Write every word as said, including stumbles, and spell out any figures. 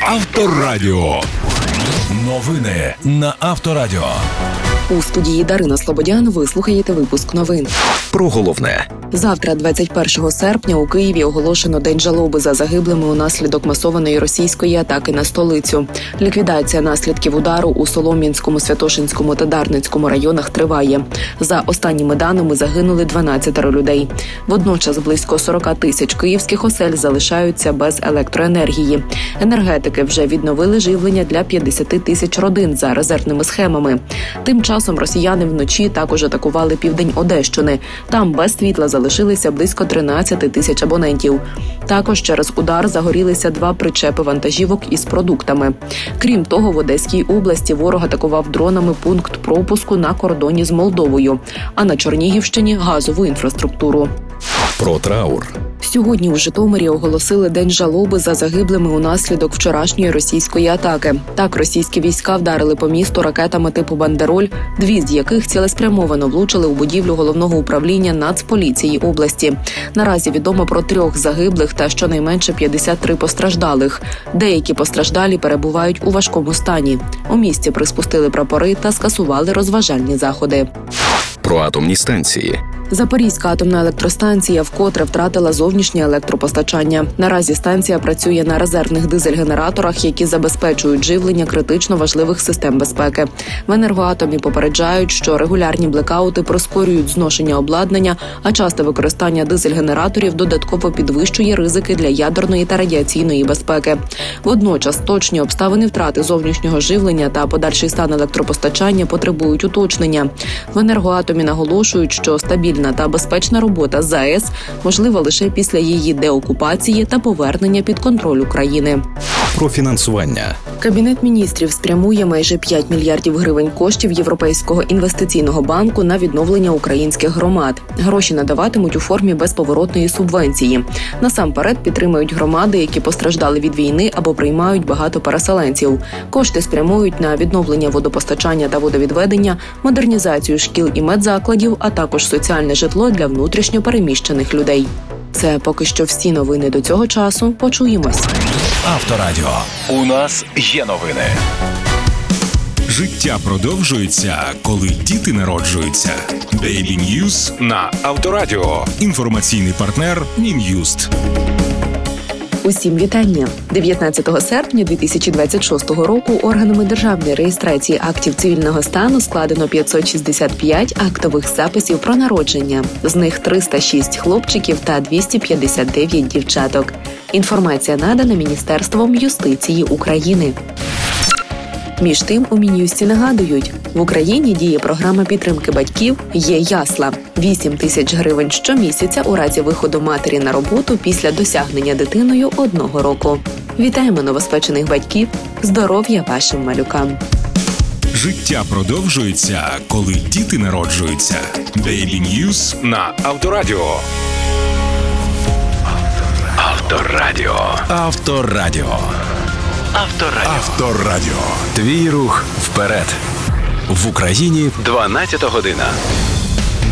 Авторадіо. Новини на Авторадіо. У студії Дарина Слободян ви слухаєте випуск новин. Про головне. Завтра, двадцять першого серпня, у Києві оголошено День жалоби за загиблими унаслідок масованої російської атаки на столицю. Ліквідація наслідків удару у Солом'янському, Святошинському та Дарницькому районах триває. За останніми даними загинули дванадцять людей. Водночас близько сорок тисяч київських осель залишаються без електроенергії. Енергетики вже відновили живлення для п'ятдесят тисяч родин за резервними схемами. Тим часом росіяни вночі також атакували південь Одещини. Там без світла залишилися близько тринадцять тисяч абонентів. Також через удар загорілися два причепи вантажівок із продуктами. Крім того, в Одеській області ворог атакував дронами пункт пропуску на кордоні з Молдовою, а на Чернігівщині – газову інфраструктуру. Про траур. Сьогодні у Житомирі оголосили День жалоби за загиблими унаслідок вчорашньої російської атаки. Так, російські війська вдарили по місту ракетами типу «Бандероль», дві з яких цілеспрямовано влучили у будівлю головного управління Нацполіції області. Наразі відомо про трьох загиблих та щонайменше п'ятдесят три постраждалих. Деякі постраждалі перебувають у важкому стані. У місті приспустили прапори та скасували розважальні заходи. Про атомні станції. Запорізька атомна електростанція вкотре втратила зовнішнє електропостачання. Наразі станція працює на резервних дизель-генераторах, які забезпечують живлення критично важливих систем безпеки. В «Енергоатомі» попереджають, що регулярні блекаути прискорюють зношення обладнання, а часте використання дизель-генераторів додатково підвищує ризики для ядерної та радіаційної безпеки. Водночас точні обставини втрати зовнішнього живлення та подальший стан електропостачання потребують уточнення. В «Енергоатомі» наголошують, що стабільна та безпечна робота ЗАЕС можлива лише після її деокупації та повернення під контроль України. Про фінансування. Кабінет міністрів спрямує майже п'ять мільярдів гривень коштів Європейського інвестиційного банку на відновлення українських громад. Гроші надаватимуть у формі безповоротної субвенції. Насамперед підтримують громади, які постраждали від війни або приймають багато переселенців. Кошти спрямують на відновлення водопостачання та водовідведення, модернізацію шкіл і медзакладів, а також соціальне житло для внутрішньо переміщених людей. Це поки що всі новини до цього часу. Почуємось. Авторадіо. У нас є новини. Життя продовжується, коли діти народжуються. Baby News на Авторадіо. Інформаційний партнер Мін'юст. Усім вітання! дев'ятнадцятого серпня дві тисячі двадцять шостого року органами державної реєстрації актів цивільного стану складено п'ятсот шістдесят п'ять актових записів про народження. З них триста шість хлопчиків та двісті п'ятдесят дев'ять дівчаток. Інформація надана Міністерством юстиції України. Між тим, у Мін'юсті нагадують, в Україні діє програма підтримки батьків «Є ясла». вісім тисяч гривень щомісяця у разі виходу матері на роботу після досягнення дитиною одного року. Вітаємо новоспечених батьків! Здоров'я вашим малюкам! Життя продовжується, коли діти народжуються. Baby News на Авторадіо. Авторадіо. Авторадіо. Авторадіо. Авторадіо. Твій рух вперед. В Україні дванадцята година.